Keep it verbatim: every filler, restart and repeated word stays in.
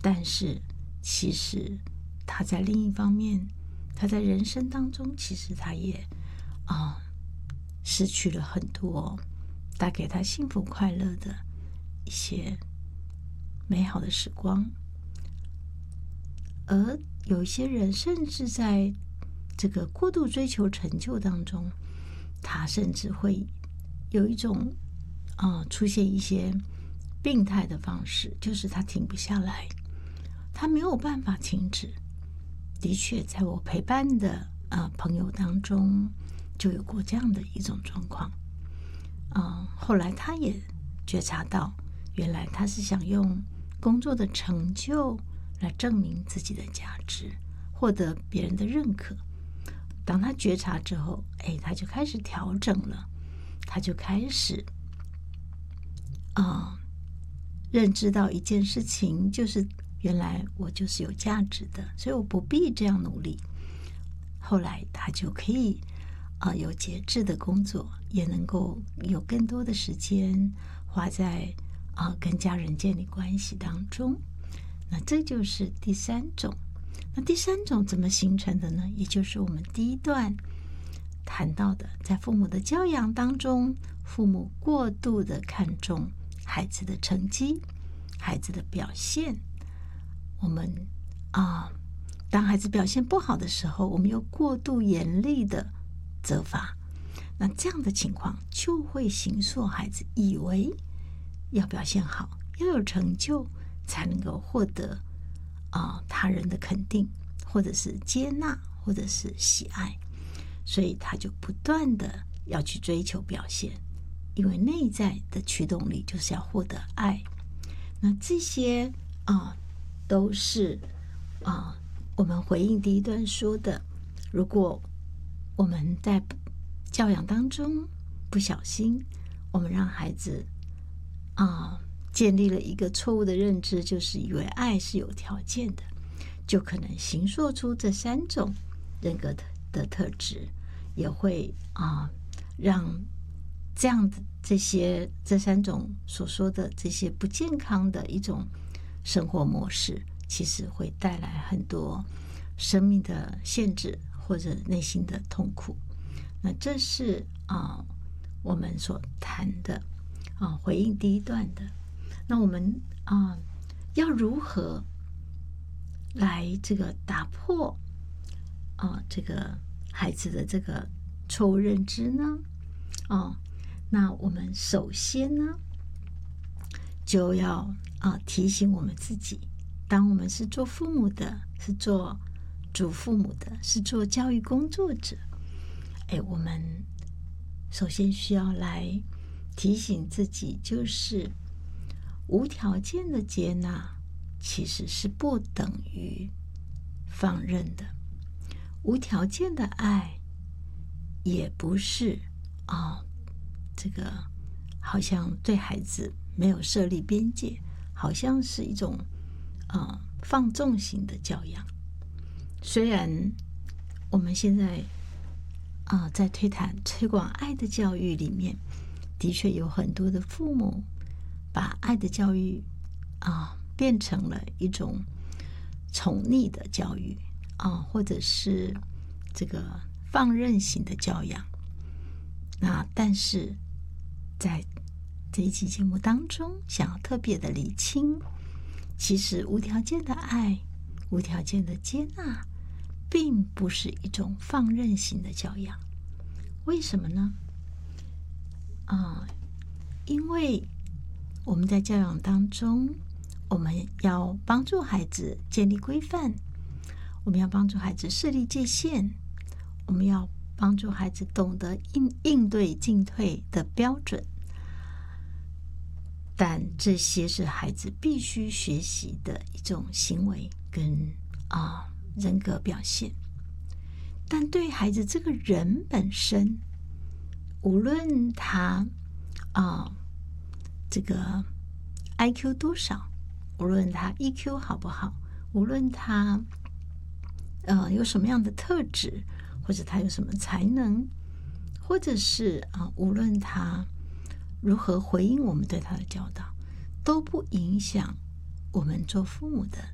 但是其实他在另一方面，他在人生当中，其实他也啊、失去了很多带给他幸福快乐的一些美好的时光。而有一些人甚至在这个过度追求成就当中，他甚至会有一种啊、呃、出现一些病态的方式，就是他停不下来，他没有办法停止。的确，在我陪伴的呃朋友当中，就有过这样的一种状况。嗯、呃，后来他也觉察到，原来他是想用工作的成就来证明自己的价值，获得别人的认可。当他觉察之后，哎，他就开始调整了，他就开始啊、呃，认知到一件事情，就是原来我就是有价值的，所以我不必这样努力。后来他就可以啊、呃、有节制的工作，也能够有更多的时间花在啊、呃、跟家人建立关系当中。那这就是第三种。那第三种怎么形成的呢？也就是我们第一段谈到的，在父母的教养当中，父母过度的看重孩子的成绩、孩子的表现。我们啊，当孩子表现不好的时候，我们又过度严厉的责罚。那这样的情况就会形塑孩子以为要表现好，要有成就，才能够获得啊、呃、他人的肯定，或者是接纳，或者是喜爱，所以他就不断的要去追求表现，因为内在的驱动力就是要获得爱。那这些啊、呃、都是啊、呃、我们回应第一段说的，如果我们在教养当中不小心，我们让孩子啊、呃建立了一个错误的认知，就是以为爱是有条件的，就可能形塑出这三种人格的特质，也会啊、呃、让这样的这些这三种所说的这些不健康的一种生活模式，其实会带来很多生命的限制或者内心的痛苦。那这是啊、呃、我们所谈的啊、呃、回应第一段的。那我们啊、呃、要如何来这个打破啊、呃、这个孩子的这个错误认知呢？哦，那我们首先呢就要啊、呃、提醒我们自己，当我们是做父母的，是做主父母的，是做教育工作者，哎，我们首先需要来提醒自己，就是无条件的接纳其实是不等于放任的，无条件的爱也不是啊、哦，这个好像对孩子没有设立边界，好像是一种啊、呃、放纵型的教养。虽然我们现在啊、呃、在推谈推广爱的教育里面，的确有很多的父母把爱的教育啊变成了一种宠溺的教育啊，或者是这个放任型的教养。那但是在这一期节目当中，想要特别的厘清，其实无条件的爱、无条件的接纳，并不是一种放任型的教养。为什么呢？啊，因为我们在教养当中，我们要帮助孩子建立规范，我们要帮助孩子设立界限，我们要帮助孩子懂得应应对进退的标准。但这些是孩子必须学习的一种行为跟啊、呃、人格表现。但对孩子这个人本身，无论他啊、呃、这个 I Q 多少，无论他 E Q 好不好，无论他呃有什么样的特质，或者他有什么才能，或者是啊、呃、无论他如何回应我们对他的教导，都不影响我们做父母的